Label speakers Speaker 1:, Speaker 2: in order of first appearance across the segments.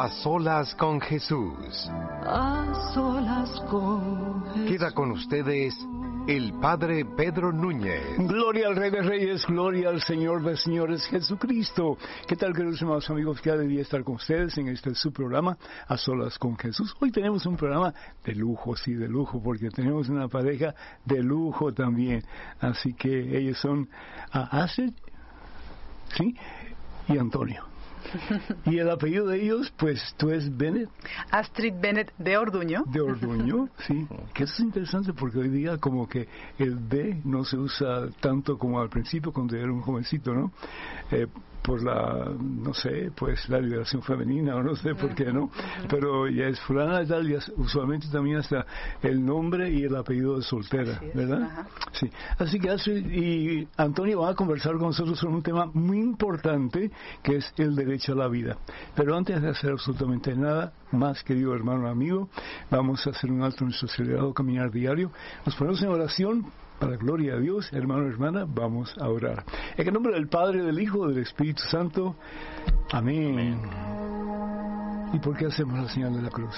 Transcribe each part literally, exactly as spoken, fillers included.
Speaker 1: A solas con Jesús.
Speaker 2: A solas con Jesús.
Speaker 1: Queda con ustedes el Padre Pedro Núñez.
Speaker 3: Gloria al Rey de Reyes, gloria al Señor de Señores, Jesucristo. ¿Qué tal, queridos hermanos amigos? Qué alegría estar con ustedes en este su programa, A Solas con Jesús. Hoy tenemos un programa de lujo, sí, de lujo, porque tenemos una pareja de lujo también. Así que ellos son uh, Astrid, ¿sí? Y Antonio. Y el apellido de ellos, pues, tú es Bennett.
Speaker 4: Astrid Bennett de Orduño.
Speaker 3: De Orduño, sí. Que eso es interesante porque hoy día como que el B no se usa tanto como al principio cuando era un jovencito, ¿no? Eh, por la, no sé, pues la liberación femenina, o no sé por qué, ¿no? Pero ya es fulana de tal, y usualmente también hasta el nombre y el apellido de soltera, ¿verdad? Ajá. Sí. Así que Astrid y Antonio van a conversar con nosotros sobre un tema muy importante, que es el derecho a la vida. Pero antes de hacer absolutamente nada más, querido hermano amigo, vamos a hacer un alto en nuestro acelerado caminar diario. Nos ponemos en oración. Para gloria a Dios, hermano y hermana, vamos a orar. En el nombre del Padre, del Hijo, del Espíritu Santo. Amén. Amén. ¿Y por qué hacemos la señal de la cruz?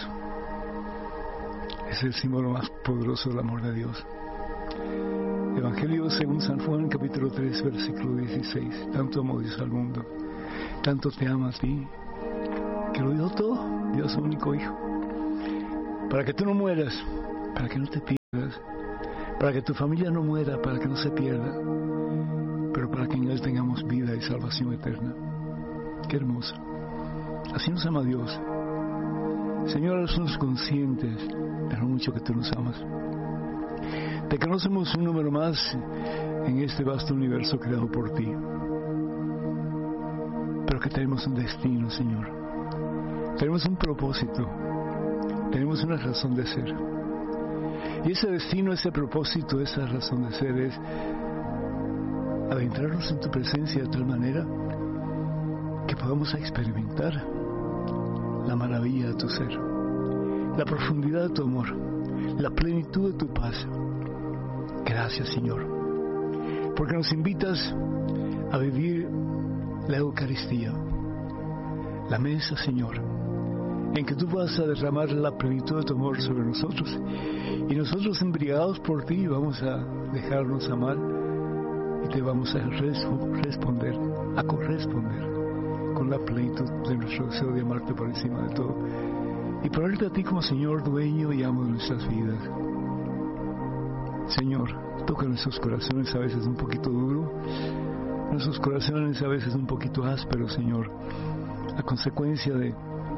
Speaker 3: Es el símbolo más poderoso del amor de Dios. Evangelio según San Juan, capítulo tres, versículo dieciséis. Tanto amó Dios al mundo, tanto te ama a ti, que lo dio todo, dio a su único Hijo. Para que tú no mueras, para que no te pierdas, para que tu familia no muera, para que no se pierda, pero para que en Él tengamos vida y salvación eterna. Qué hermoso. Así nos ama Dios. Señor, somos conscientes de lo mucho que tú nos amas, de que no somos un número más en este vasto universo creado por ti, pero que tenemos un destino, Señor. Tenemos un propósito, tenemos una razón de ser. Y ese destino, ese propósito, esa razón de ser es adentrarnos en tu presencia de tal manera que podamos experimentar la maravilla de tu ser, la profundidad de tu amor, la plenitud de tu paz. Gracias, Señor, porque nos invitas a vivir la Eucaristía, la mesa, Señor, en que tú vas a derramar la plenitud de tu amor sobre nosotros, y nosotros, embriagados por ti, vamos a dejarnos amar y te vamos a responder, a corresponder con la plenitud de nuestro deseo de amarte por encima de todo y ponerte a ti como Señor, dueño y amo de nuestras vidas. Señor, toca nuestros corazones a veces un poquito duro, nuestros corazones a veces un poquito ásperos, Señor, a consecuencia de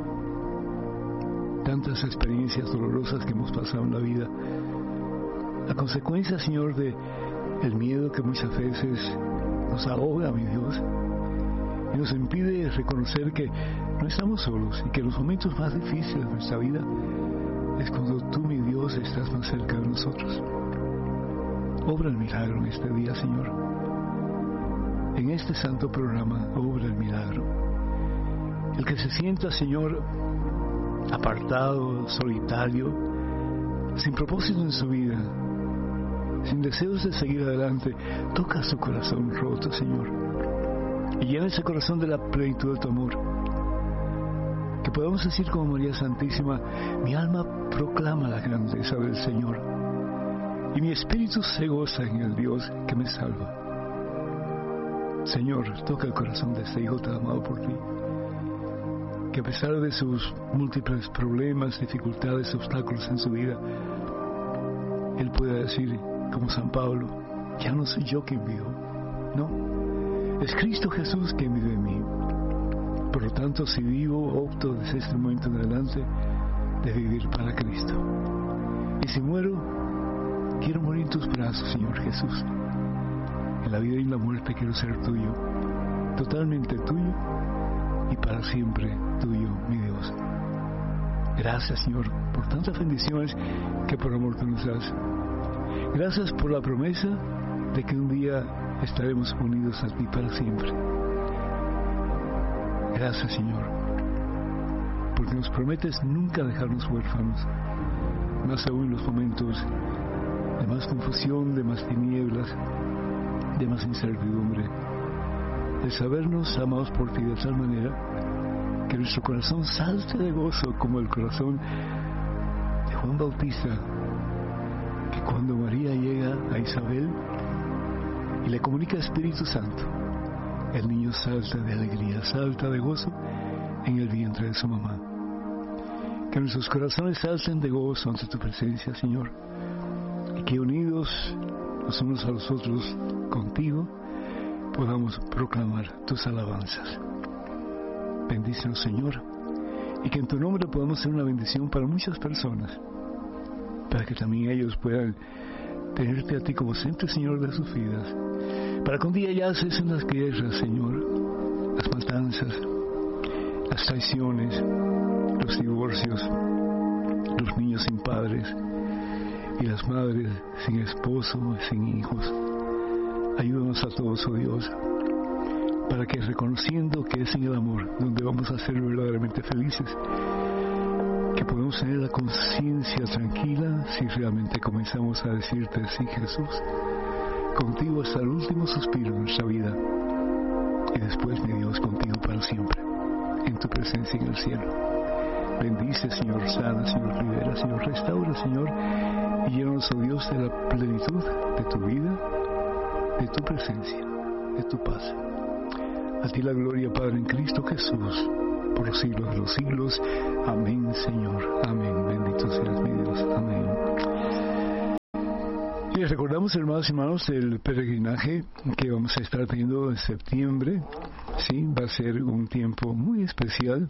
Speaker 3: tantas experiencias dolorosas que hemos pasado en la vida, a consecuencia, Señor, de el miedo que muchas veces nos ahoga, mi Dios, y nos impide reconocer que no estamos solos y que en los momentos más difíciles de nuestra vida es cuando tú, mi Dios, estás más cerca de nosotros. Obra el milagro en este día, Señor. En este santo programa, obra el milagro. El que se sienta, Señor, apartado, solitario, sin propósito en su vida, sin deseos de seguir adelante, toca su corazón roto, Señor, y llena ese corazón de la plenitud de tu amor. Que podamos decir como María Santísima: mi alma proclama la grandeza del Señor, y mi espíritu se goza en el Dios que me salva. Señor, toca el corazón de este hijo tan amado por ti, que a pesar de sus múltiples problemas, dificultades, obstáculos en su vida, él pueda decir, como San Pablo: ya no soy yo quien vivo, no, es Cristo Jesús quien vive en mí. Por lo tanto, si vivo, opto desde este momento en adelante de vivir para Cristo. Y si muero, quiero morir en tus brazos, Señor Jesús. En la vida y en la muerte quiero ser tuyo, totalmente tuyo y para siempre tuyo, mi Dios. Gracias, Señor, por tantas bendiciones que por amor tú nos das. Gracias por la promesa de que un día estaremos unidos a ti para siempre. Gracias, Señor, porque nos prometes nunca dejarnos huérfanos, más aún en los momentos de más confusión, de más tinieblas, de más incertidumbre, de sabernos amados por ti de tal manera que nuestro corazón salte de gozo como el corazón de Juan Bautista, que cuando María llega a Isabel y le comunica Espíritu Santo, el niño salta de alegría, salta de gozo en el vientre de su mamá. Que nuestros corazones salten de gozo ante tu presencia, Señor, y que unidos los unos a los otros contigo podamos proclamar tus alabanzas. Bendícenos, Señor, y que en tu nombre podamos ser una bendición para muchas personas, para que también ellos puedan tenerte a ti como siempre, Señor, de sus vidas, para que un día ya cesen las guerras, Señor, las matanzas, las traiciones, los divorcios, los niños sin padres y las madres sin esposo, sin hijos. Ayúdanos a todos, oh Dios, para que reconociendo que es en el amor donde vamos a ser verdaderamente felices, que podamos tener la conciencia tranquila si realmente comenzamos a decirte sí, Jesús, contigo hasta el último suspiro de nuestra vida, y después, mi Dios, contigo para siempre, en tu presencia en el cielo. Bendice, Señor, sana, Señor, libera, Señor, restaura, Señor, y llénanos, oh Dios, de la plenitud de tu vida, de tu presencia, de tu paz. A ti la gloria, Padre, en Cristo Jesús, por los siglos de los siglos. Amén, Señor. Amén. Bendito seas, mi Dios. Amén. Y les recordamos, hermanos y hermanos, el peregrinaje que vamos a estar teniendo en septiembre. Sí, va a ser un tiempo muy especial.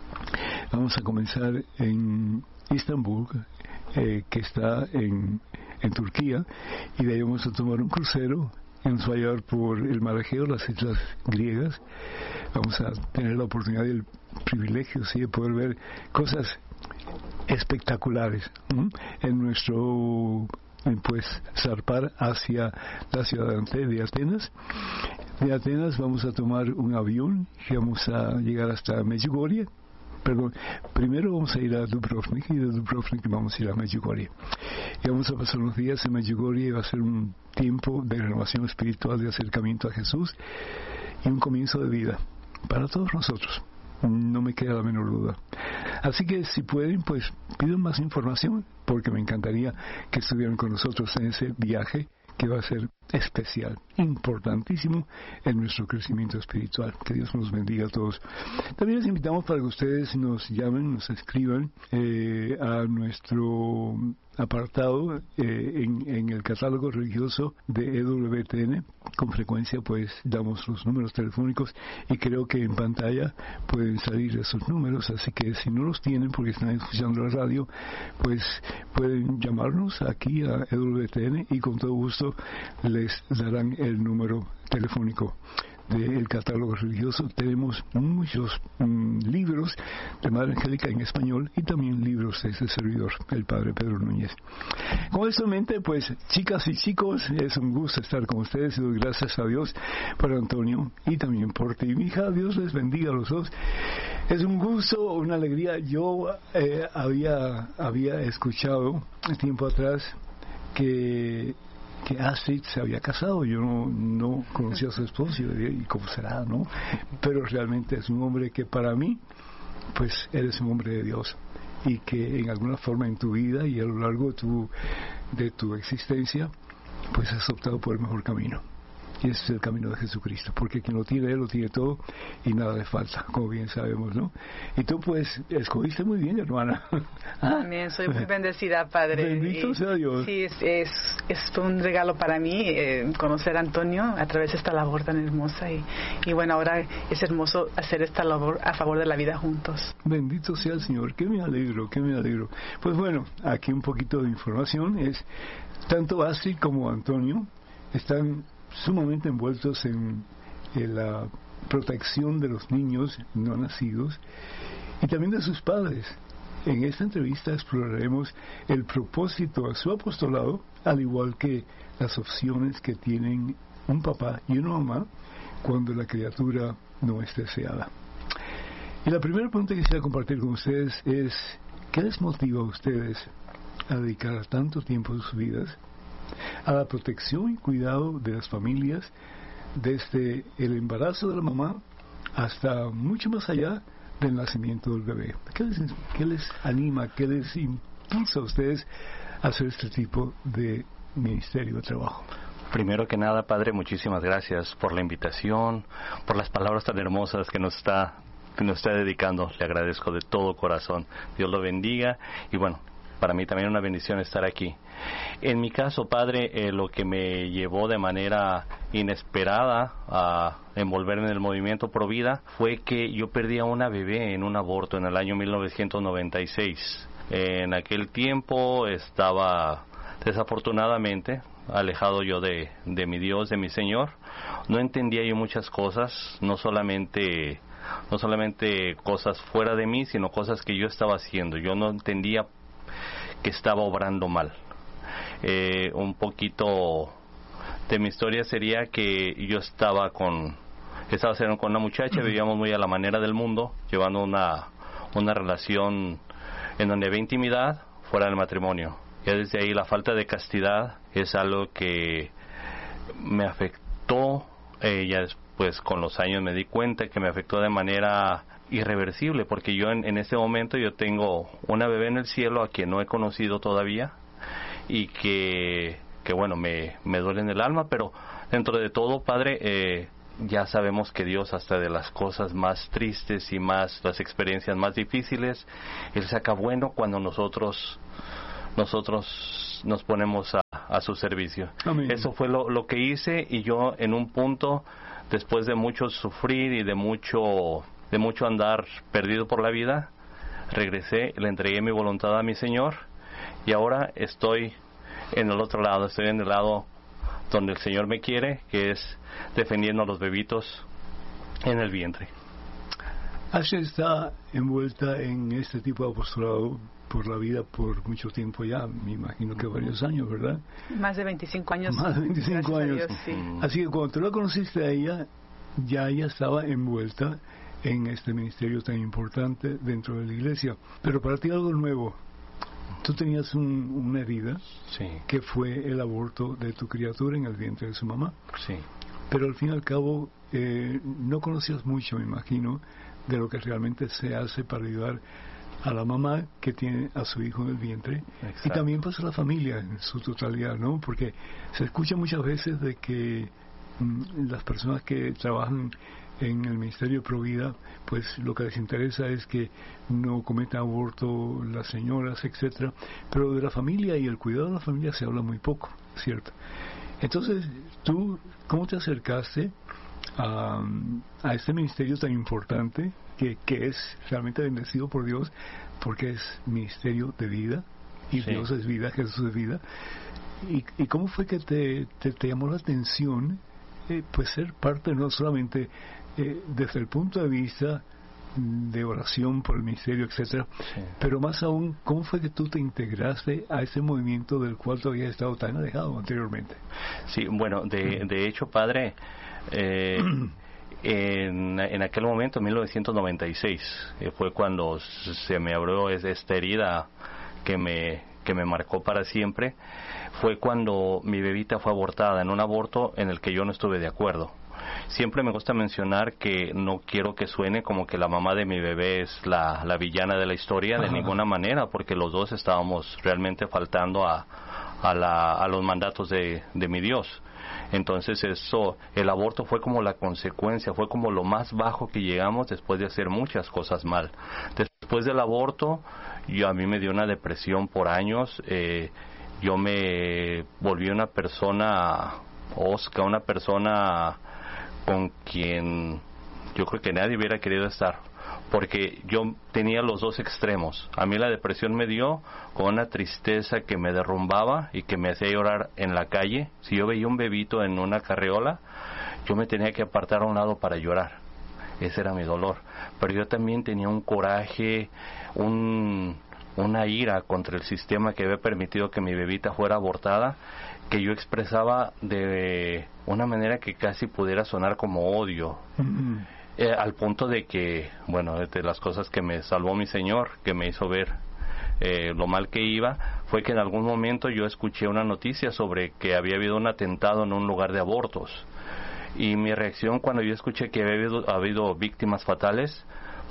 Speaker 3: Vamos a comenzar en Estambul, eh, que está en, en Turquía, y de ahí vamos a tomar un crucero y nos va a llevar por el Mar Egeo, las islas griegas. Vamos a tener la oportunidad y el privilegio, sí, de poder ver cosas espectaculares, ¿m? en nuestro, pues, zarpar hacia la ciudad de Atenas. De Atenas vamos a tomar un avión y vamos a llegar hasta Medjugorje. Perdón, primero vamos a ir a Dubrovnik y de Dubrovnik vamos a ir a Medjugorje. Y vamos a pasar unos días en Medjugorje y va a ser un tiempo de renovación espiritual, de acercamiento a Jesús y un comienzo de vida para todos nosotros. No me queda la menor duda. Así que si pueden, pues pidan más información, porque me encantaría que estuvieran con nosotros en ese viaje que va a ser especial, importantísimo en nuestro crecimiento espiritual. Que Dios nos bendiga a todos. También les invitamos para que ustedes nos llamen, nos escriban eh, a nuestro apartado eh, en, en el catálogo religioso de E W T N. Con frecuencia pues damos los números telefónicos y creo que en pantalla pueden salir esos números, así que si no los tienen porque están escuchando la radio, pues pueden llamarnos aquí a E W T N y con todo gusto les darán el número telefónico del catálogo religioso. Tenemos muchos um, libros de Madre Angélica en español y también libros de ese servidor, el Padre Pedro Núñez. Con esto en mente, pues, chicas y chicos, es un gusto estar con ustedes y doy gracias a Dios por Antonio y también por ti, mi hija. Dios les bendiga a los dos. Es un gusto, una alegría. Yo eh, había, había escuchado tiempo atrás que que Astrid se había casado. Yo no, no conocía a su esposo y cómo será, ¿no? Pero realmente es un hombre que para mí, pues eres un hombre de Dios y que en alguna forma en tu vida y a lo largo de tu, de tu existencia, pues has optado por el mejor camino. Y ese es el camino de Jesucristo, porque quien lo tiene, Él lo tiene todo y nada le falta, como bien sabemos, ¿no? Y tú, pues, escogiste muy bien, hermana.
Speaker 4: También soy muy bendecida, Padre.
Speaker 3: Bendito
Speaker 4: y,
Speaker 3: sea Dios.
Speaker 4: Sí, es, es, es un regalo para mí eh, conocer a Antonio a través de esta labor tan hermosa. Y, y bueno, ahora es hermoso hacer esta labor a favor de la vida juntos.
Speaker 3: Bendito sea el Señor, que me alegro, que me alegro. Pues bueno, aquí un poquito de información es, tanto Astrid como Antonio están sumamente envueltos en, en la protección de los niños no nacidos y también de sus padres. En esta entrevista exploraremos el propósito de su apostolado, al igual que las opciones que tienen un papá y una mamá cuando la criatura no es deseada. Y la primera pregunta que quisiera compartir con ustedes es, ¿qué les motiva a ustedes a dedicar tanto tiempo de sus vidas a la protección y cuidado de las familias, desde el embarazo de la mamá hasta mucho más allá del nacimiento del bebé. ¿Qué les, qué les anima, qué les impulsa a ustedes a hacer este tipo de ministerio de trabajo?
Speaker 5: Primero que nada, Padre, muchísimas gracias por la invitación, por las palabras tan hermosas que nos está que nos está dedicando. Le agradezco de todo corazón. Dios lo bendiga y bueno, para mí también una bendición estar aquí. En mi caso, Padre, eh, lo que me llevó de manera inesperada a envolverme en el movimiento Pro Vida fue que yo perdí a una bebé en un aborto en el año mil novecientos noventa y seis. En aquel tiempo estaba desafortunadamente alejado yo de, de mi Dios, de mi Señor. No entendía yo muchas cosas, no solamente no solamente cosas fuera de mí, sino cosas que yo estaba haciendo. Yo no entendía que estaba obrando mal. Eh, un poquito de mi historia sería que yo estaba con estaba saliendo con una muchacha, vivíamos muy a la manera del mundo, llevando una una relación en donde había intimidad fuera del matrimonio. Ya desde ahí la falta de castidad es algo que me afectó, eh, ya después con los años me di cuenta que me afectó de manera irreversible, porque yo en, en este momento yo tengo una bebé en el cielo a quien no he conocido todavía y que, que bueno, me, me duele en el alma, pero dentro de todo, Padre, eh, ya sabemos que Dios hasta de las cosas más tristes y más, las experiencias más difíciles, Él saca bueno cuando nosotros nosotros nos ponemos a, a su servicio. Amén. Eso fue lo, lo que hice y yo en un punto, después de mucho sufrir y de mucho de mucho andar perdido por la vida, regresé, le entregué mi voluntad a mi Señor y ahora estoy en el otro lado, estoy en el lado donde el Señor me quiere, que es defendiendo a los bebitos en el vientre.
Speaker 3: Ashley está envuelta en este tipo de apostolado por la vida por mucho tiempo ya, me imagino que varios años, ¿verdad?
Speaker 4: Más de veinticinco años.
Speaker 3: Más de veinticinco años.
Speaker 4: Dios, sí.
Speaker 3: Así que cuando tú la conociste a ella, ya ella estaba envuelta en este ministerio tan importante dentro de la iglesia. Pero para ti algo nuevo. Tú tenías un, una herida,
Speaker 5: sí,
Speaker 3: que fue el aborto de tu criatura en el vientre de su mamá.
Speaker 5: Sí.
Speaker 3: Pero al fin y al cabo, eh, no conocías mucho, me imagino, de lo que realmente se hace para ayudar a la mamá que tiene a su hijo en el vientre. Exacto. Y también pues a la familia en su totalidad, ¿no? Porque se escucha muchas veces de que mm, las personas que trabajan en el Ministerio Pro Vida, pues lo que les interesa es que no cometan aborto las señoras, etcétera, pero de la familia y el cuidado de la familia se habla muy poco, ¿cierto? Entonces, tú, ¿cómo te acercaste a, a este ministerio tan importante que, que es realmente bendecido por Dios, porque es ministerio de vida y sí, Dios es vida, Jesús es vida? ¿Y, y cómo fue que te, te, te llamó la atención eh, pues ser parte no solamente eh, desde el punto de vista de oración por el ministerio, etcétera, sí, pero más aún, ¿cómo fue que tú te integraste a ese movimiento del cual tú habías estado tan alejado anteriormente?
Speaker 5: Sí, bueno, de, de hecho, Padre, eh, en, en aquel momento, en mil novecientos noventa y seis, eh, fue cuando se me abrió esta herida que me, que me marcó para siempre. Fue cuando mi bebita fue abortada en un aborto en el que yo no estuve de acuerdo. Siempre me gusta mencionar que no quiero que suene como que la mamá de mi bebé es la, la villana de la historia, de ninguna manera, porque los dos estábamos realmente faltando a, a, la, a los mandatos de, de mi Dios. Entonces eso, el aborto fue como la consecuencia, fue como lo más bajo que llegamos después de hacer muchas cosas mal. Después del aborto, yo, a mí me dio una depresión por años, eh, yo me volví una persona osca, una persona con quien yo creo que nadie hubiera querido estar, porque yo tenía los dos extremos. A mí la depresión me dio con una tristeza que me derrumbaba y que me hacía llorar en la calle. Si yo veía un bebito en una carriola, yo me tenía que apartar a un lado para llorar. Ese era mi dolor. Pero yo también tenía un coraje, un, una ira contra el sistema que había permitido que mi bebita fuera abortada, que yo expresaba de una manera que casi pudiera sonar como odio. Mm-hmm. Eh, al punto de que, bueno, de las cosas que me salvó mi Señor, que me hizo ver eh, lo mal que iba, fue que en algún momento yo escuché una noticia sobre que había habido un atentado en un lugar de abortos. Y mi reacción cuando yo escuché que había habido, habido víctimas fatales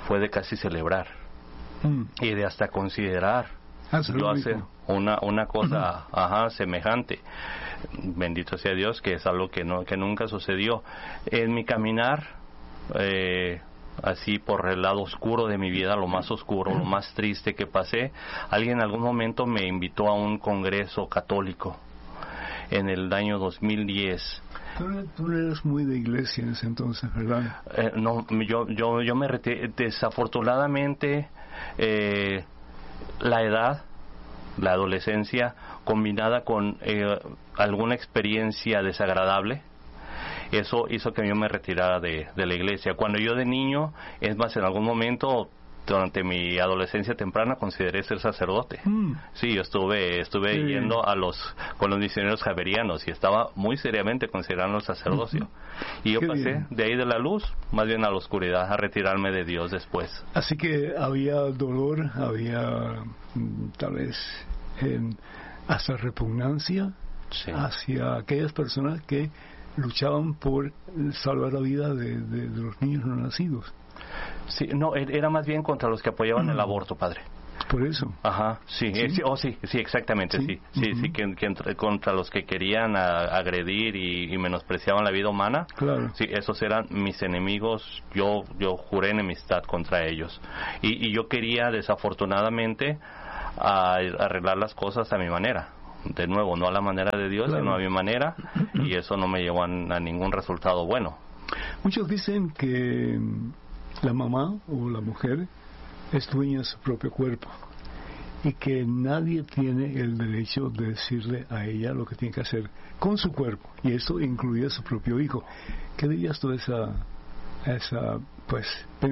Speaker 5: fue de casi celebrar
Speaker 3: Mm.
Speaker 5: y de hasta considerar yo hacer una una cosa uh-huh. ajá, semejante. Bendito sea Dios, que es algo que no que nunca sucedió en mi caminar, eh, así por el lado oscuro de mi vida, lo más oscuro, lo más triste que pasé. Alguien en algún momento me invitó a un congreso católico en el año dos mil diez.
Speaker 3: Tú no eras muy de iglesia en ese entonces, ¿verdad?
Speaker 5: Eh, no, yo yo yo me retiré. Desafortunadamente, eh, la edad, la adolescencia, combinada con eh, alguna experiencia desagradable, eso hizo que yo me retirara de, de la iglesia. Cuando yo de niño, es más, en algún momento, durante mi adolescencia temprana, consideré ser sacerdote. Mm. Sí, yo estuve estuve sí. yendo a los con los misioneros javerianos y estaba muy seriamente considerando el sacerdocio. Uh-huh. Y yo Qué pasé bien. de ahí de la luz, más bien a la oscuridad, a retirarme de Dios después.
Speaker 3: Así que había dolor, había tal vez eh, hasta repugnancia sí. hacia aquellas personas que luchaban por salvar la vida de, de, de los niños no nacidos.
Speaker 5: Sí, no, era más bien contra los que apoyaban mm. el aborto, padre.
Speaker 3: Por eso.
Speaker 5: Ajá, sí, sí, eh, sí oh, sí, sí, exactamente, sí, sí, sí, uh-huh. sí que, que entre, contra los que querían a, agredir y, y menospreciaban la vida humana.
Speaker 3: Claro.
Speaker 5: Sí, esos eran mis enemigos. Yo, yo juré enemistad contra ellos y, y yo quería, desafortunadamente, a, arreglar las cosas a mi manera. De nuevo, no a la manera de Dios, claro. sino a mi manera, y eso no me llevó a, a ningún resultado bueno.
Speaker 3: Muchos dicen que la mamá o la mujer es dueña de su propio cuerpo y que nadie tiene el derecho de decirle a ella lo que tiene que hacer con su cuerpo, y eso incluye a su propio hijo. ¿Qué dirías tú de esa, a esa, pues,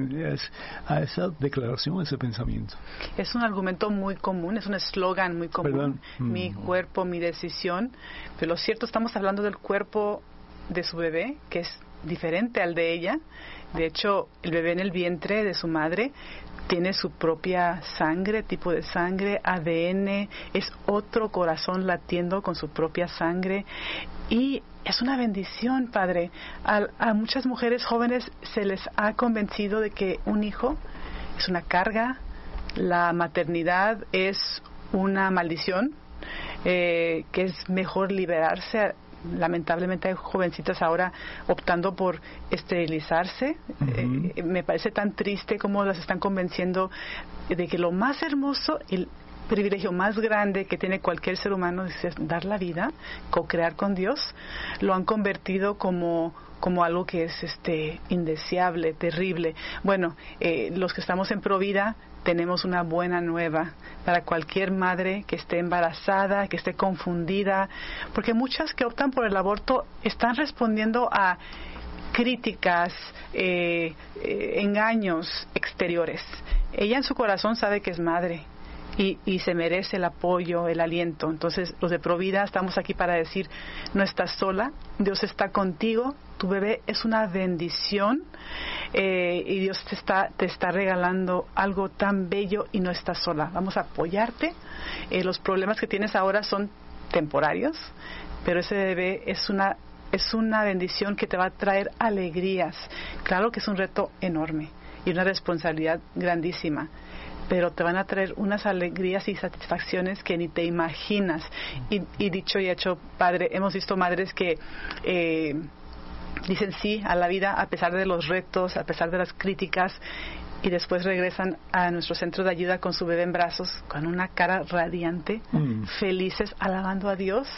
Speaker 3: a esa declaración, a ese pensamiento?
Speaker 4: Es un argumento muy común, es un eslogan muy común. Mm. Mi cuerpo, mi decisión. Pero lo cierto, estamos hablando del cuerpo de su bebé, que es diferente al de ella. De hecho, el bebé en el vientre de su madre tiene su propia sangre, tipo de sangre, A D N, es otro corazón latiendo con su propia sangre, y es una bendición, Padre. A, a muchas mujeres jóvenes se les ha convencido de que un hijo es una carga, la maternidad es una maldición, eh, que es mejor liberarse. Lamentablemente hay jovencitas ahora optando por esterilizarse. Uh-huh. Eh, me parece tan triste cómo las están convenciendo de que lo más hermoso, el privilegio más grande que tiene cualquier ser humano es dar la vida, co-crear con Dios, lo han convertido como como algo que es este indeseable, terrible. Bueno, eh, los que estamos en Provida tenemos una buena nueva para cualquier madre que esté embarazada, que esté confundida, porque muchas que optan por el aborto están respondiendo a críticas, eh, eh, engaños exteriores. Ella en su corazón sabe que es madre y, y se merece el apoyo, el aliento. Entonces, los de Provida estamos aquí para decir, no estás sola, Dios está contigo, tu bebé es una bendición, eh, y Dios te está, te está regalando algo tan bello y no estás sola. Vamos a apoyarte. Eh, los problemas que tienes ahora son temporarios, pero ese bebé es una es una bendición que te va a traer alegrías. Claro que es un reto enorme y una responsabilidad grandísima, pero te van a traer unas alegrías y satisfacciones que ni te imaginas. Y, y dicho y hecho, Padre, hemos visto madres que eh, dicen sí a la vida a pesar de los retos, a pesar de las críticas, y después regresan a nuestro centro de ayuda con su bebé en brazos, con una cara radiante, mm. felices, alabando a Dios.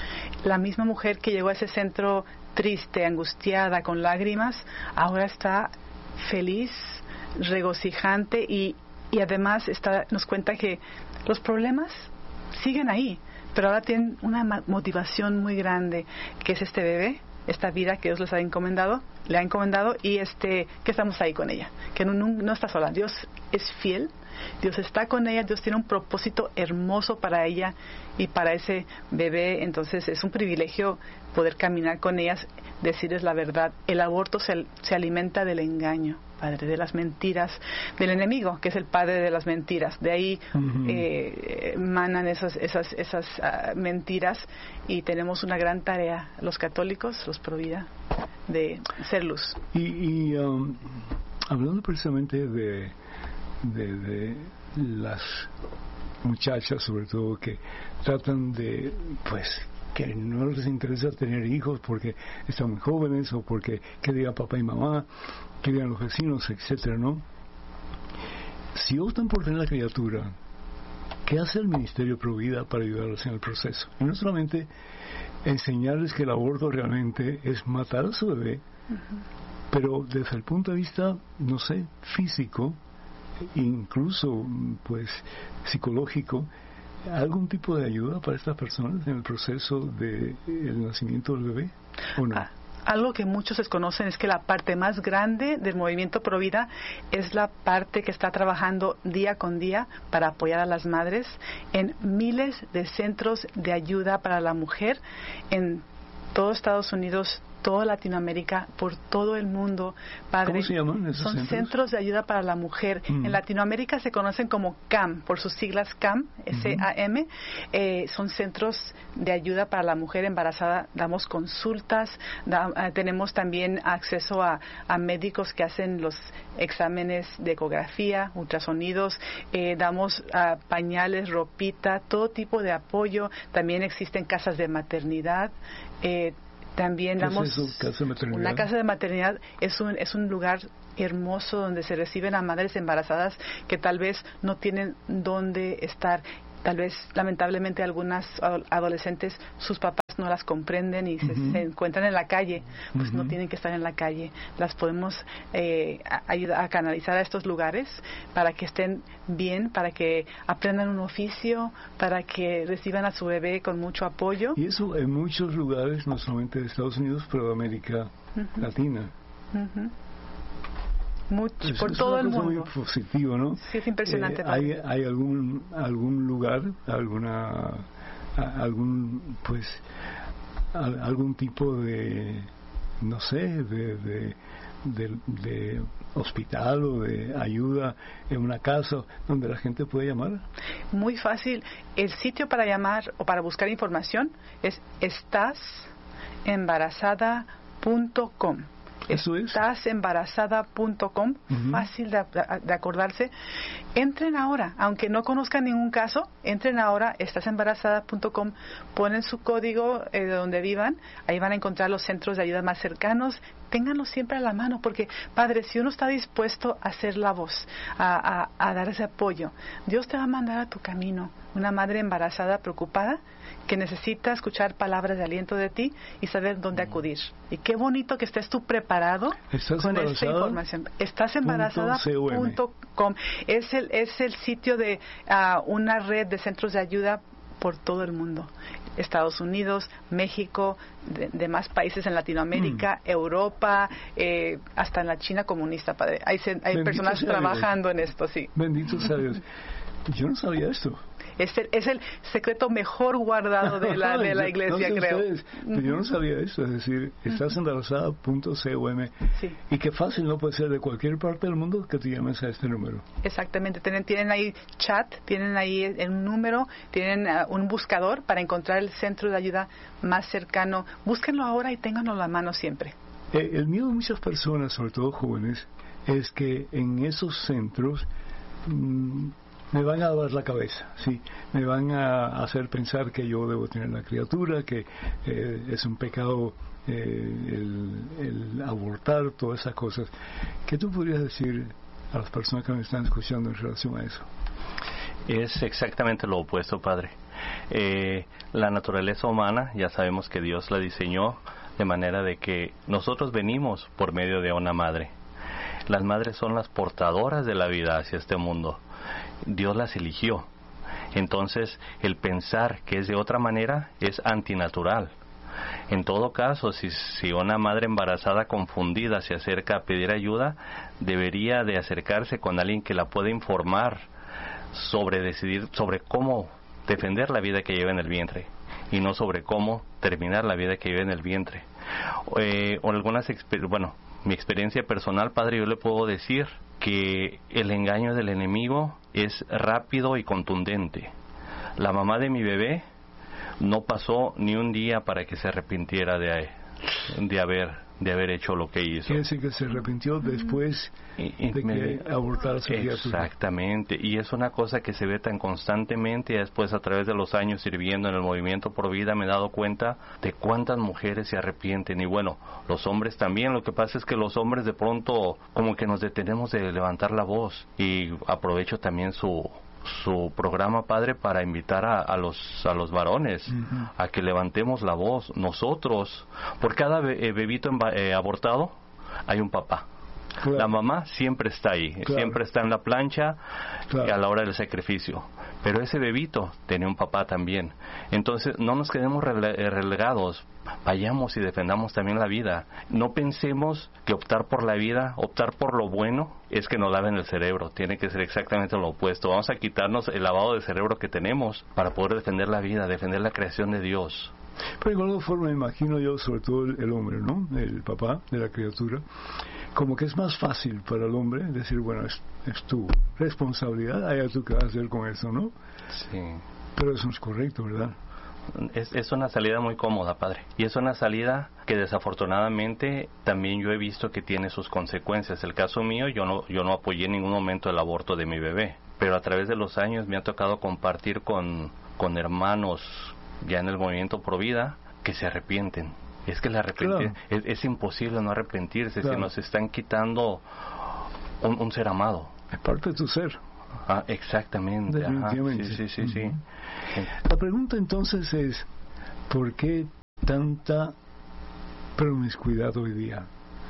Speaker 4: La misma mujer que llegó a ese centro triste, angustiada, con lágrimas, ahora está feliz, regocijante, y, y además está, nos cuenta que los problemas siguen ahí, pero ahora tienen una motivación muy grande, que es este bebé, esta vida que Dios les ha encomendado, le ha encomendado, y este que estamos ahí con ella, que no, no, no está sola. Dios es fiel, Dios está con ella, Dios tiene un propósito hermoso para ella y para ese bebé. Entonces es un privilegio poder caminar con ellas, decirles la verdad. El aborto se, se alimenta del engaño, Padre, de las mentiras del enemigo, que es el padre de las mentiras. De ahí uh-huh. eh, emanan esas, esas, esas uh, mentiras, y tenemos una gran tarea, los católicos, los Provida, de ser luz.
Speaker 3: Y, y um, hablando precisamente de, de, de las muchachas, sobre todo, que tratan de, pues, que no les interesa tener hijos porque están muy jóvenes o porque que digan papá y mamá, que digan los vecinos, etcétera, ¿no? Si optan por tener la criatura, ¿qué hace el Ministerio Provida para ayudarlos en el proceso? Y no solamente enseñarles que el aborto realmente es matar a su bebé, uh-huh. pero desde el punto de vista, no sé, físico, incluso pues psicológico, ¿algún tipo de ayuda para estas personas en el proceso del de nacimiento del bebé o no?
Speaker 4: Ah. Algo que muchos desconocen es que la parte más grande del movimiento Provida es la parte que está trabajando día con día para apoyar a las madres en miles de centros de ayuda para la mujer en todo Estados Unidos, toda Latinoamérica, por todo el mundo. Padre,
Speaker 3: ¿cómo se llaman esos
Speaker 4: son
Speaker 3: centros?
Speaker 4: Centros de Ayuda para la Mujer. Mm. En Latinoamérica se conocen como C A M, por sus siglas C A M, S A M. Uh-huh. Eh, son Centros de Ayuda para la Mujer Embarazada. Damos consultas, da, uh, tenemos también acceso a, a médicos que hacen los exámenes de ecografía, ultrasonidos, eh, damos uh, pañales, ropita, todo tipo de apoyo. También existen casas de maternidad. Eh, También damos
Speaker 3: ¿Qué es eso, casa de maternidad?
Speaker 4: Una casa de maternidad es un es un lugar hermoso donde se reciben a madres embarazadas que tal vez no tienen dónde estar. Tal vez, lamentablemente, algunas adolescentes, sus papás no las comprenden y se, uh-huh. se encuentran en la calle, pues uh-huh. no tienen que estar en la calle. Las podemos eh, ayudar a canalizar a estos lugares para que estén bien, para que aprendan un oficio, para que reciban a su bebé con mucho apoyo.
Speaker 3: Y eso en muchos lugares, no solamente de Estados Unidos, pero de América uh-huh. Latina.
Speaker 4: Uh-huh. Mucho,
Speaker 3: pues
Speaker 4: por
Speaker 3: es
Speaker 4: todo
Speaker 3: una
Speaker 4: el
Speaker 3: cosa
Speaker 4: mundo.
Speaker 3: Muy positivo, ¿no?
Speaker 4: Sí, es impresionante.
Speaker 3: Eh, ¿Hay, hay algún algún lugar, alguna a, algún pues a, algún tipo de no sé de de, de de hospital o de ayuda en una casa donde la gente puede llamar?
Speaker 4: Muy fácil. El sitio para llamar o para buscar información es estás embarazada punto com.
Speaker 3: Eso es.
Speaker 4: estás embarazada punto com, uh-huh. fácil de, de acordarse. Entren ahora, aunque no conozcan ningún caso, entren ahora, estás embarazada punto com, ponen su código eh, de donde vivan, ahí van a encontrar los centros de ayuda más cercanos. Ténganlo siempre a la mano, porque, Padre, si uno está dispuesto a ser la voz, a, a, a dar ese apoyo, Dios te va a mandar a tu camino una madre embarazada preocupada que necesita escuchar palabras de aliento de ti y saber dónde acudir. Y qué bonito que estés tú preparado con esta información. Estás embarazada punto com. Es el, es el sitio de uh, una red de centros de ayuda por todo el mundo. Estados Unidos, México, de, demás países en Latinoamérica, mm. Europa, eh, hasta en la China comunista, Padre. Hay, hay personas trabajando en esto, sí.
Speaker 3: Bendito sea Dios. Yo no sabía esto.
Speaker 4: Es el, es el secreto mejor guardado de la, de la iglesia,
Speaker 3: no sé
Speaker 4: creo.
Speaker 3: Ustedes, pero yo no sabía eso, es decir, estás embarazada punto com.
Speaker 4: Sí.
Speaker 3: Y qué fácil, ¿no? Puede ser de cualquier parte del mundo que te llames a este número.
Speaker 4: Exactamente, tienen, tienen ahí chat, tienen ahí un número, tienen uh, un buscador para encontrar el centro de ayuda más cercano. Búsquenlo ahora y ténganlo a la mano siempre.
Speaker 3: Eh, el miedo de muchas personas, sobre todo jóvenes, es que en esos centros mmm, me van a dar la cabeza, sí, me van a hacer pensar que yo debo tener la criatura, que eh, es un pecado eh, el, el abortar, todas esas cosas. ¿Qué tú podrías decir a las personas que me están escuchando en relación a eso?
Speaker 5: Es exactamente lo opuesto, Padre. Eh, la naturaleza humana, ya sabemos que Dios la diseñó de manera de que nosotros venimos por medio de una madre. Las madres son las portadoras de la vida hacia este mundo. Dios las eligió. Entonces, el pensar que es de otra manera es antinatural. En todo caso, si, si una madre embarazada confundida se acerca a pedir ayuda, debería de acercarse con alguien que la pueda informar sobre decidir, sobre cómo defender la vida que lleva en el vientre y no sobre cómo terminar la vida que lleva en el vientre. Eh, o algunas, exper- bueno, mi experiencia personal, Padre, yo le puedo decir que el engaño del enemigo es rápido y contundente. La mamá de mi bebé no pasó ni un día para que se arrepintiera de, de haber de haber hecho lo que hizo.
Speaker 3: Quiere decir que se arrepintió después
Speaker 5: y, y
Speaker 3: de
Speaker 5: me,
Speaker 3: que abortara su criatura.
Speaker 5: Exactamente, y es una cosa que se ve tan constantemente, y después a través de los años sirviendo en el Movimiento Pro Vida me he dado cuenta de cuántas mujeres se arrepienten, y bueno, los hombres también. Lo que pasa es que los hombres de pronto como que nos detenemos de levantar la voz, y aprovecho también su su programa, Padre, para invitar a, a los a los varones uh-huh. a que levantemos la voz. Nosotros, por cada be- eh, bebito emba- eh, abortado hay un papá. Claro. La mamá siempre está ahí, claro. siempre está en la plancha, claro. a la hora del sacrificio. Pero ese bebito tiene un papá también. Entonces, no nos quedemos rele- relegados. Vayamos y defendamos también la vida. No pensemos que optar por la vida, optar por lo bueno, es que nos laven el cerebro. Tiene que ser exactamente lo opuesto. Vamos a quitarnos el lavado de cerebro que tenemos para poder defender la vida, defender la creación de Dios.
Speaker 3: Pero de alguna forma me imagino yo, sobre todo el, el hombre, ¿no? El papá de la criatura, como que es más fácil para el hombre decir, bueno, es, es tu responsabilidad, allá tú qué vas a hacer con eso, ¿no?
Speaker 5: Sí.
Speaker 3: Pero eso no es correcto, ¿verdad?
Speaker 5: Es, es una salida muy cómoda, Padre. Y es una salida que desafortunadamente también yo he visto que tiene sus consecuencias. El caso mío, yo no, yo no apoyé en ningún momento el aborto de mi bebé. Pero a través de los años me ha tocado compartir con, con hermanos ya en el Movimiento Pro Vida que se arrepienten. Es que el arrepentir, claro. es, es imposible no arrepentirse, claro. si nos están quitando un, un ser amado.
Speaker 3: Es parte de tu ser.
Speaker 5: Ah, exactamente.
Speaker 3: Definitivamente.
Speaker 5: Ajá. Sí, sí, sí,
Speaker 3: uh-huh.
Speaker 5: sí.
Speaker 3: La pregunta entonces es, ¿por qué tanta promiscuidad hoy día?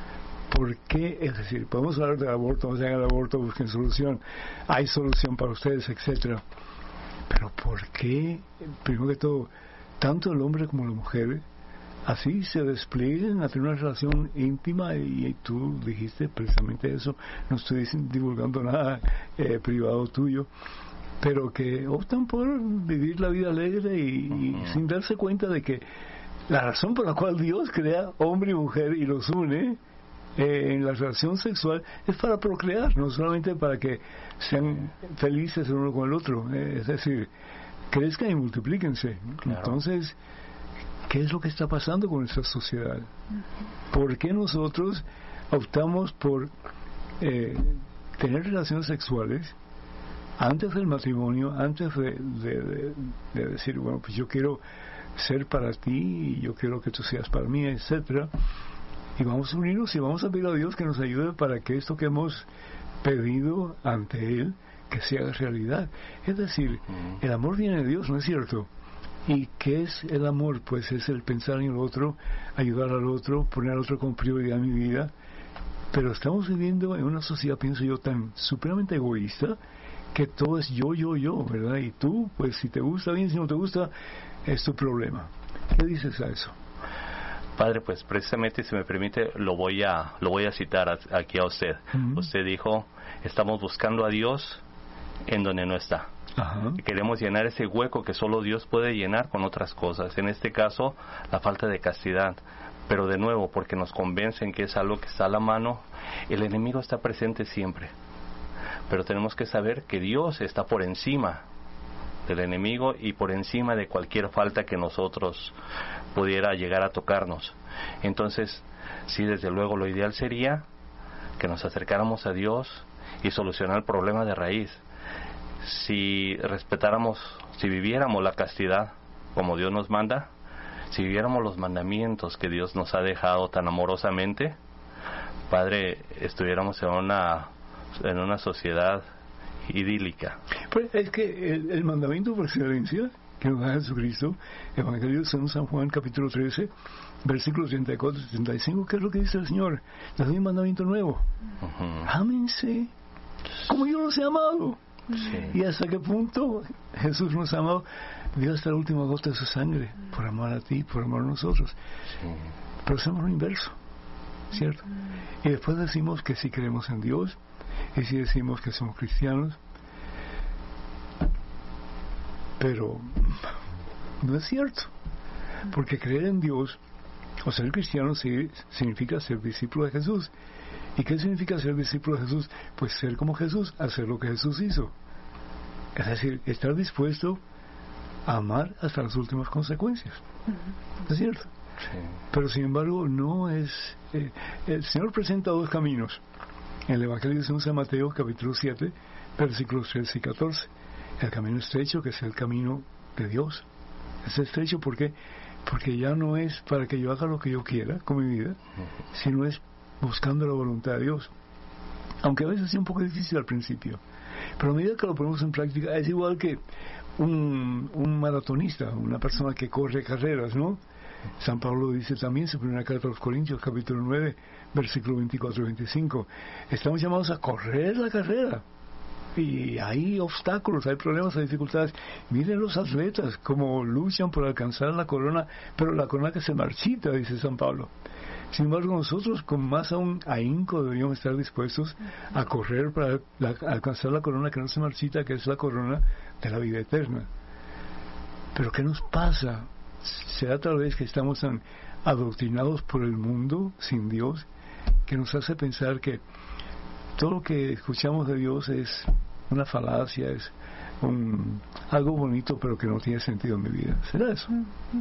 Speaker 3: ¿Por qué? Es decir, podemos hablar del aborto, no se hagan el aborto, busquen solución, hay solución para ustedes, etcétera. Pero ¿por qué, primero que todo, tanto el hombre como la mujer así se desplieguen a tener una relación íntima? Y, y tú dijiste precisamente eso, no estoy divulgando nada eh, privado tuyo, pero que optan por vivir la vida alegre y, uh-huh. y sin darse cuenta de que la razón por la cual Dios crea hombre y mujer y los une eh, en la relación sexual es para procrear, no solamente para que sean felices el uno con el otro, eh, es decir, crezcan y multiplíquense. Claro. Entonces, ¿qué es lo que está pasando con esta sociedad? ¿Por qué nosotros optamos por eh, tener relaciones sexuales antes del matrimonio, antes de, de, de, de decir, bueno, pues yo quiero ser para ti y yo quiero que tú seas para mí, etcétera? Y vamos a unirnos y vamos a pedir a Dios que nos ayude para que esto que hemos pedido ante Él, que se haga realidad. Es decir, el amor viene de Dios, ¿no es cierto? ¿Y qué es el amor? Pues es el pensar en el otro, ayudar al otro, poner al otro como prioridad en mi vida. Pero estamos viviendo en una sociedad, pienso yo, tan supremamente egoísta, que todo es yo, yo, yo, ¿verdad? Y tú, pues si te gusta bien, si no te gusta, es tu problema. ¿Qué dices a eso?
Speaker 5: Padre, pues precisamente, si me permite, lo voy a lo voy a citar a, aquí a usted. Uh-huh. Usted dijo, estamos buscando a Dios en donde no está.
Speaker 3: Ajá.
Speaker 5: Y queremos llenar ese hueco que solo Dios puede llenar con otras cosas. En este caso, la falta de castidad. Pero de nuevo, porque nos convencen que es algo que está a la mano, el enemigo está presente siempre. Pero tenemos que saber que Dios está por encima del enemigo y por encima de cualquier falta que nosotros pudiera llegar a tocarnos. Entonces, sí, desde luego lo ideal sería que nos acercáramos a Dios y solucionar el problema de raíz. Si respetáramos, si viviéramos la castidad como Dios nos manda, si viviéramos los mandamientos que Dios nos ha dejado tan amorosamente, Padre, estuviéramos en una en una sociedad idílica.
Speaker 3: Pues es que el, el mandamiento por excelencia que nos da Jesucristo, Evangelio de San Juan, capítulo trece, versículos treinta y cuatro y treinta y cinco, ¿qué es lo que dice el Señor? Les doy un mandamiento nuevo. Uh-huh. Ámense como yo los he amado. Sí. ¿Y hasta qué punto Jesús nos ha amado? Dio hasta la última gota de su sangre por amar a ti, por amar a nosotros. Sí. Pero hacemos lo inverso, ¿cierto? Y después decimos que sí creemos en Dios, y sí decimos que somos cristianos, pero no es cierto, porque creer en Dios o ser cristiano sí, significa ser discípulo de Jesús. ¿Y qué significa ser discípulo de Jesús? Pues ser como Jesús, hacer lo que Jesús hizo. Es decir, estar dispuesto a amar hasta las últimas consecuencias. ¿No es cierto?
Speaker 5: Sí.
Speaker 3: Pero sin embargo no es... Eh, el Señor presenta dos caminos. En el Evangelio de San Mateo, capítulo siete, versículos trece y catorce. El camino estrecho, que es el camino de Dios. Es estrecho porque, porque ya no es para que yo haga lo que yo quiera con mi vida, uh-huh. sino es buscando la voluntad de Dios. Aunque a veces es un poco difícil al principio. Pero a medida que lo ponemos en práctica, es igual que un, un maratonista, una persona que corre carreras, ¿no? San Pablo dice también en su primera carta a los Corintios, capítulo nueve, versículo veinticuatro y veinticinco, estamos llamados a correr la carrera. Y hay obstáculos, hay problemas, hay dificultades. Miren los atletas como luchan por alcanzar la corona, pero la corona que se marchita, dice San Pablo. Sin embargo, nosotros con más aún ahínco deberíamos estar dispuestos a correr para la, alcanzar la corona que no se marchita, que es la corona de la vida eterna. Pero ¿qué nos pasa? ¿Será tal vez que estamos tan adoctrinados por el mundo sin Dios que nos hace pensar que todo lo que escuchamos de Dios es una falacia, es un, algo bonito pero que no tiene sentido en mi vida? ¿Será eso?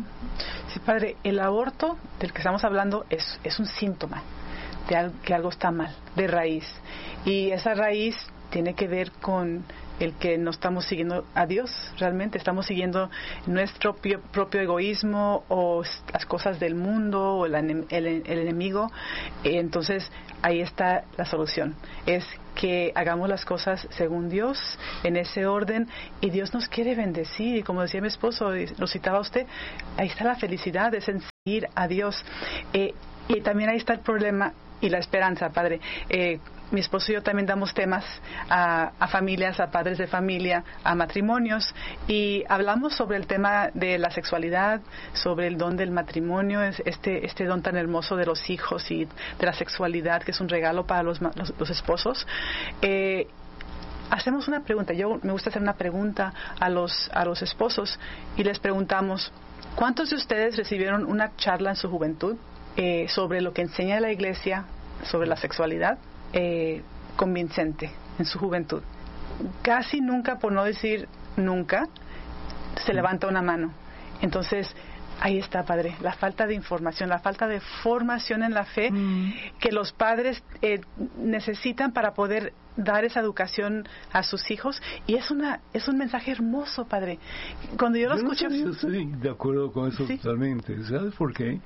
Speaker 4: Sí, padre, el aborto del que estamos hablando es, es un síntoma de al, que algo está mal, de raíz. Y esa raíz tiene que ver con el que no estamos siguiendo a Dios, realmente estamos siguiendo nuestro propio, propio egoísmo o las cosas del mundo o el, el, el enemigo. Entonces ahí está la solución, es que hagamos las cosas según Dios, en ese orden, y Dios nos quiere bendecir, y como decía mi esposo, lo citaba usted, ahí está la felicidad, es en seguir a Dios. Eh, y también ahí está el problema y la esperanza, padre. Eh, mi esposo y yo también damos temas a, a familias, a padres de familia, a matrimonios, y hablamos sobre el tema de la sexualidad, sobre el don del matrimonio, este, este don tan hermoso de los hijos y de la sexualidad, que es un regalo para los, los, los esposos. Eh, hacemos una pregunta, yo me gusta hacer una pregunta a los, a los esposos, y les preguntamos, ¿cuántos de ustedes recibieron una charla en su juventud eh, sobre lo que enseña la iglesia sobre la sexualidad? Eh, convincente en su juventud. Casi nunca, por no decir nunca, se levanta una mano. Entonces ahí está, padre, la falta de información, la falta de formación en la fe mm. que los padres eh, necesitan para poder dar esa educación a sus hijos, y es una es un mensaje hermoso, padre. Cuando yo lo
Speaker 3: yo
Speaker 4: escucho,
Speaker 3: no sé, yo estoy de acuerdo con eso, ¿sí? Totalmente. ¿Sabes por qué?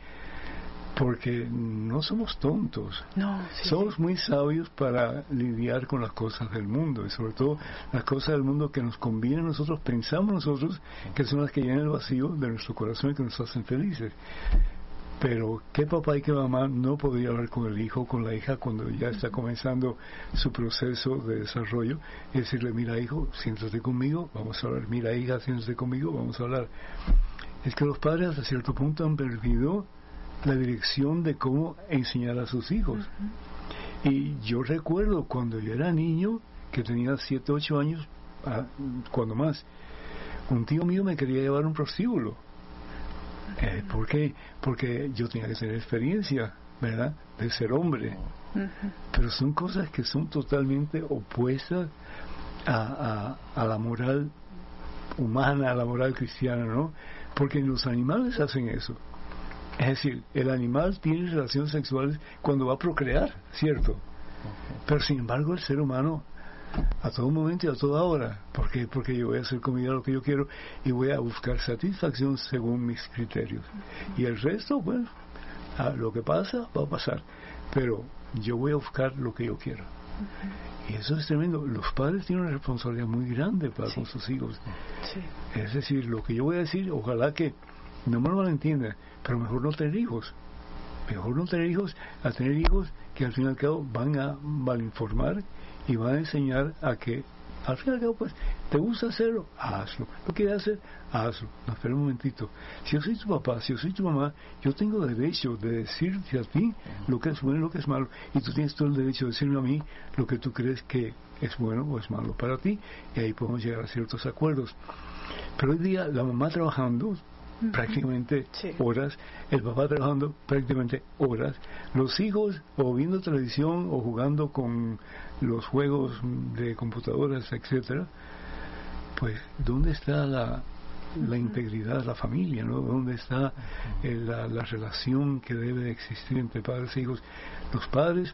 Speaker 3: Porque no somos tontos,
Speaker 4: no, sí,
Speaker 3: somos
Speaker 4: sí.
Speaker 3: muy sabios para lidiar con las cosas del mundo, y sobre todo las cosas del mundo que nos convienen a nosotros, pensamos nosotros que son las que llenan el vacío de nuestro corazón y que nos hacen felices. Pero ¿qué papá y qué mamá no podría hablar con el hijo o con la hija cuando ya está comenzando su proceso de desarrollo y decirle, mira hijo, siéntate conmigo, vamos a hablar, mira hija, siéntate conmigo, vamos a hablar? Es que los padres hasta cierto punto han perdido la dirección de cómo enseñar a sus hijos. Uh-huh. Y yo recuerdo cuando yo era niño, que tenía siete, ocho años, ah, cuando más, un tío mío me quería llevar a un prostíbulo. Uh-huh. Eh, ¿Por qué? Porque yo tenía que tener experiencia, ¿verdad?, de ser hombre. Uh-huh. Pero son cosas que son totalmente opuestas a, a, a la moral humana, a la moral cristiana, ¿no? Porque los animales hacen eso. Es decir, el animal tiene relaciones sexuales cuando va a procrear, ¿cierto? Okay. Pero sin embargo el ser humano a todo momento y a toda hora, ¿por qué? Porque yo voy a hacer comida lo que yo quiero y voy a buscar satisfacción según mis criterios. Y el resto, bueno, a lo que pasa, va a pasar. Pero yo voy a buscar lo que yo quiero. Y eso es tremendo. Los padres tienen una responsabilidad muy grande para sí. con sus hijos. Sí. Es decir, lo que yo voy a decir, ojalá que no me lo malentienda, pero mejor no tener hijos. Mejor no tener hijos a tener hijos que al fin y al cabo van a malinformar y van a enseñar a que, al fin y al cabo, pues, ¿te gusta hacerlo? Hazlo. ¿Lo quieres hacer? Hazlo. No, espera un momentito. Si yo soy tu papá, si yo soy tu mamá, yo tengo derecho de decirte a ti lo que es bueno y lo que es malo. Y tú tienes todo el derecho de decirme a mí lo que tú crees que es bueno o es malo para ti. Y ahí podemos llegar a ciertos acuerdos. Pero hoy día la mamá trabajando prácticamente sí. horas, el papá trabajando prácticamente horas, los hijos o viendo televisión o jugando con los juegos de computadoras, etcétera. Pues ¿dónde está la la integridad de la familia, ¿no? ¿Dónde está eh, la, la relación que debe existir entre padres e hijos? Los padres,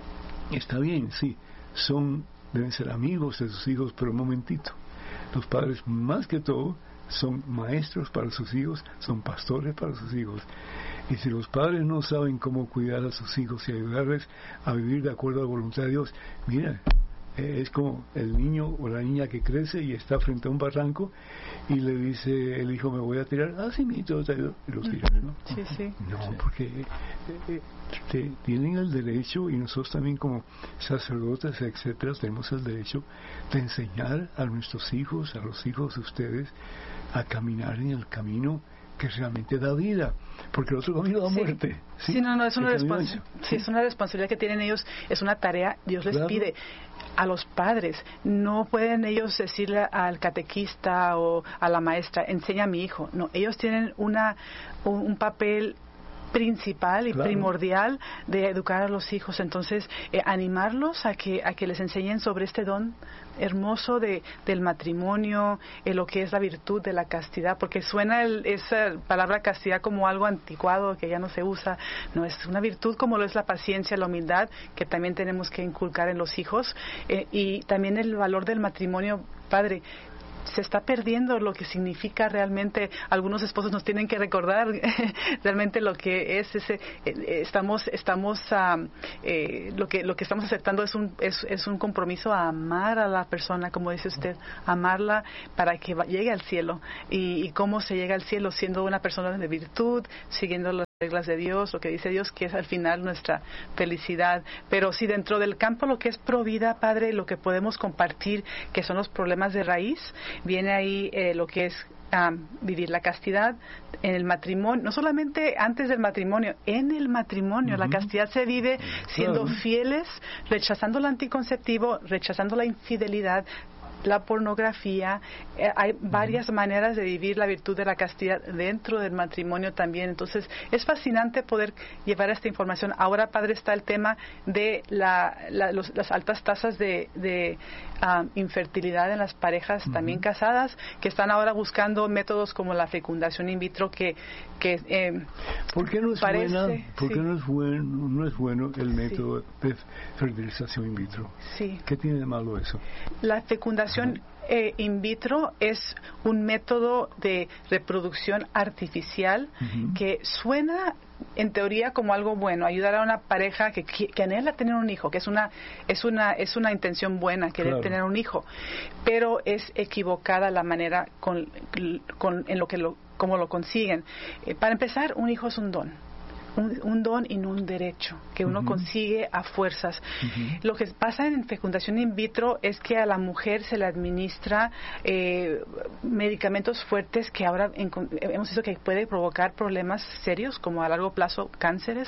Speaker 3: está bien, sí, son, deben ser amigos de sus hijos, pero un momentito. Los padres, más que todo, son maestros para sus hijos, son pastores para sus hijos. Y si los padres no saben cómo cuidar a sus hijos y ayudarles a vivir de acuerdo a la voluntad de Dios, mira, eh, es como el niño o la niña que crece y está frente a un barranco y le dice el hijo, me voy a tirar, ah, sí, mi hijo te ayudo, y los tiran, ¿no?
Speaker 4: Sí, sí.
Speaker 3: No,
Speaker 4: sí.
Speaker 3: porque eh, eh, te, tienen el derecho, y nosotros también como sacerdotes, etcétera, tenemos el derecho de enseñar a nuestros hijos, a los hijos de ustedes, a caminar en el camino que realmente da vida, porque el otro camino da
Speaker 4: sí.
Speaker 3: muerte. Sí,
Speaker 4: sí no, no, es una, respons-
Speaker 3: sí.
Speaker 4: sí, es una responsabilidad que tienen ellos, es una tarea, Dios les
Speaker 3: claro.
Speaker 4: pide a los padres, no pueden ellos decirle al catequista o a la maestra, enseña a mi hijo, no, ellos tienen una un, un papel principal y claro. primordial de educar a los hijos, entonces eh, animarlos a que a que les enseñen sobre este don hermoso de del matrimonio, eh, lo que es la virtud de la castidad, porque suena el, esa palabra castidad como algo anticuado que ya no se usa, no, es una virtud como lo es la paciencia, la humildad, que también tenemos que inculcar en los hijos, eh, y también el valor del matrimonio, padre. Se está perdiendo lo que significa realmente. Algunos esposos nos tienen que recordar realmente lo que es ese. Eh, estamos, estamos, uh, eh, lo que lo que estamos aceptando es un es, es un compromiso a amar a la persona, como dice usted, amarla para que va, llegue al cielo. Y, y cómo se llega al cielo siendo una persona de virtud, siguiendo las reglas de Dios, lo que dice Dios, que es al final nuestra felicidad. Pero si dentro del campo lo que es provida, padre, lo que podemos compartir, que son los problemas de raíz, viene ahí eh, lo que es um, vivir la castidad en el matrimonio, no solamente antes del matrimonio, en el matrimonio. Uh-huh. La castidad se vive siendo claro. fieles, rechazando el anticonceptivo, rechazando la infidelidad, la pornografía. Eh, hay varias uh-huh. maneras de vivir la virtud de la castidad dentro del matrimonio también. Entonces es fascinante poder llevar esta información. Ahora, padre, está el tema de la, la, los, las altas tasas de, de um, infertilidad en las parejas uh-huh. también casadas, que están ahora buscando métodos como la fecundación in vitro, que, que eh,
Speaker 3: ¿por qué no es
Speaker 4: parece,
Speaker 3: buena, ¿por
Speaker 4: sí.
Speaker 3: qué no es bueno, no es bueno el método sí. de fertilización in vitro?
Speaker 4: Sí.
Speaker 3: ¿Qué tiene de malo eso?
Speaker 4: La fecundación Eh, in vitro es un método de reproducción artificial uh-huh. que suena en teoría como algo bueno, ayudar a una pareja que, que anhela tener un hijo, que es una es una es una intención buena, querer claro. tener un hijo, pero es equivocada la manera con, con en lo que lo cómo lo consiguen. Eh, para empezar, un hijo es un don. Un, un don y no un derecho que uno uh-huh. consigue a fuerzas. Uh-huh. Lo que pasa en fecundación in vitro es que a la mujer se le administra eh, medicamentos fuertes que ahora en, hemos visto que puede provocar problemas serios, como a largo plazo cánceres.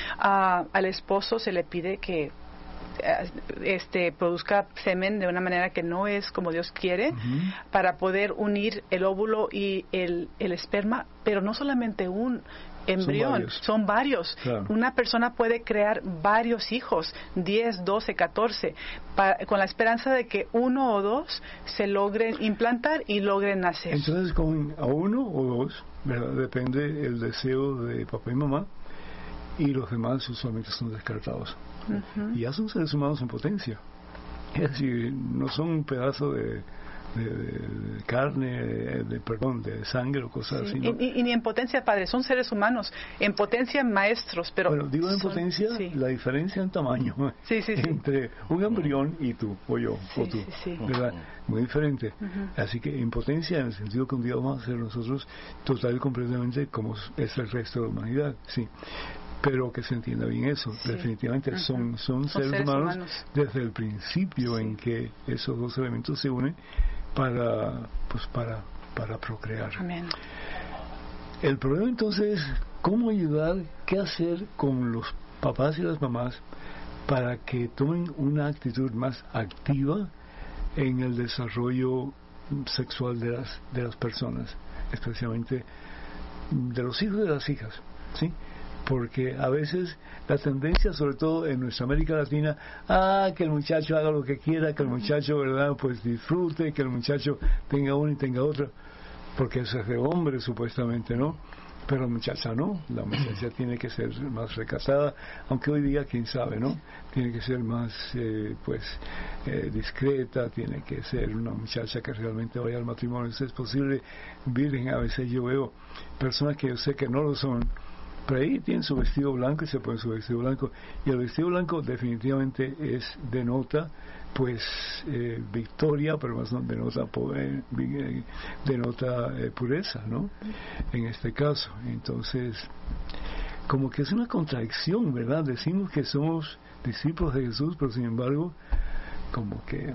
Speaker 4: Uh, al esposo se le pide que este produzca semen de una manera que no es como Dios quiere, uh-huh. para poder unir el óvulo y el, el esperma, pero no solamente un embrión, son varios. Son varios. Claro. Una persona puede crear varios hijos, diez, doce, catorce, para, con la esperanza de que uno o dos se logren implantar y logren nacer.
Speaker 3: Entonces, con a uno o dos, ¿verdad? Depende el deseo de papá y mamá, y los demás usualmente son descartados. Uh-huh. Y ya son seres humanos en potencia. Es decir, no son un pedazo de De, de, de carne, de, de, perdón, de sangre o cosas sí. así, ¿no?
Speaker 4: Y, y, y ni en potencia, padre, son seres humanos, en potencia maestros, pero...
Speaker 3: Bueno, digo en
Speaker 4: son,
Speaker 3: potencia, sí. la diferencia en tamaño
Speaker 4: sí, sí, sí.
Speaker 3: entre un embrión y tú, o yo,
Speaker 4: sí,
Speaker 3: o tú,
Speaker 4: sí, sí.
Speaker 3: ¿verdad? Muy diferente.
Speaker 4: Uh-huh.
Speaker 3: Así que en potencia, en el sentido que un día vamos a ser nosotros total y completamente como es el resto de la humanidad, sí. Pero que se entienda bien eso, sí. definitivamente uh-huh. son, son, son seres, seres humanos, humanos desde el principio sí. en que esos dos elementos se unen para pues para para procrear.
Speaker 4: Amén.
Speaker 3: El problema entonces es cómo ayudar, qué hacer con los papás y las mamás para que tomen una actitud más activa en el desarrollo sexual de las de las personas, especialmente de los hijos y de las hijas, ¿sí? Porque a veces la tendencia, sobre todo en nuestra América Latina, ah, que el muchacho haga lo que quiera, que el muchacho, ¿verdad?, pues disfrute, que el muchacho tenga uno y tenga otro. porque eso es de hombre supuestamente, ¿no? Pero la muchacha no, la muchacha tiene que ser más recatada, aunque hoy día quién sabe, ¿no? Tiene que ser más, eh, pues, eh, discreta, tiene que ser una muchacha que realmente vaya al matrimonio, si es posible, virgen. A veces yo veo personas que yo sé que no lo son, pero ahí tienen su vestido blanco y se ponen su vestido blanco, y el vestido blanco definitivamente es denota pues eh, victoria, pero más no denota poder, eh, denota eh, pureza, ¿no? En este caso, entonces como que es una contradicción, ¿verdad? Decimos que somos discípulos de Jesús, pero sin embargo como que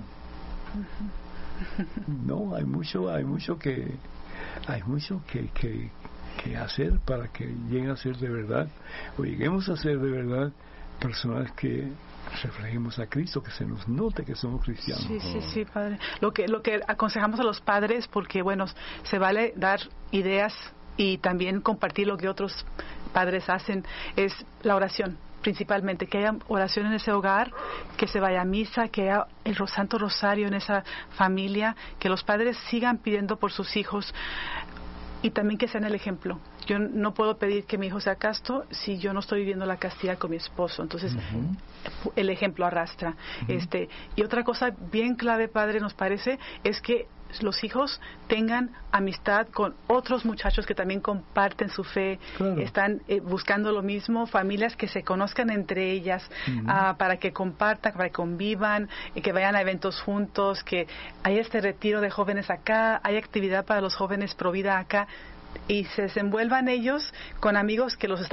Speaker 3: no, hay mucho, hay mucho que hay mucho que, que que hacer para que lleguen a ser de verdad, o lleguemos a ser de verdad personas que reflejemos a Cristo, que se nos note que somos cristianos.
Speaker 4: Sí, sí, sí, padre. Lo que lo que aconsejamos a los padres, porque bueno, se vale dar ideas y también compartir lo que otros padres hacen, es la oración. Principalmente, que haya oración en ese hogar, que se vaya a misa, que haya el Santo Rosario en esa familia, que los padres sigan pidiendo por sus hijos. Y también que sean el ejemplo. Yo no puedo pedir que mi hijo sea casto si yo no estoy viviendo la castidad con mi esposo. Entonces, uh-huh. el ejemplo arrastra. Uh-huh. Este, y otra cosa bien clave, padre, nos parece, es que los hijos tengan amistad con otros muchachos que también comparten su fe, claro. están eh, buscando lo mismo, familias que se conozcan entre ellas, uh-huh. uh, para que compartan, para que convivan, y que vayan a eventos juntos, que haya este retiro de jóvenes acá, hay actividad para los jóvenes pro vida acá, y se desenvuelvan ellos con amigos que los están